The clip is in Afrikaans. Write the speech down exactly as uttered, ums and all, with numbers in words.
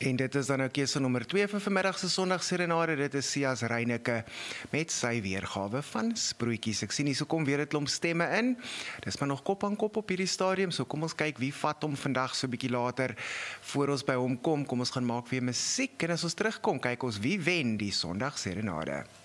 En dit is dan nou keuse nommer twee vir vanmiddag se Sondagserenade. Dit is Sias Reyneke met sy weergawe van Sproetjies. Ek sien hier so kom weer 'n klomp stemme in. Dis maar nog kop aan kop op hierdie stadium. So kom ons kyk wie vat hom vandag so 'n bietjie later voor ons by hom kom. Kom ons gaan maak weer musiek en as ons terugkom, kyk ons wie wen die Sondagserenade.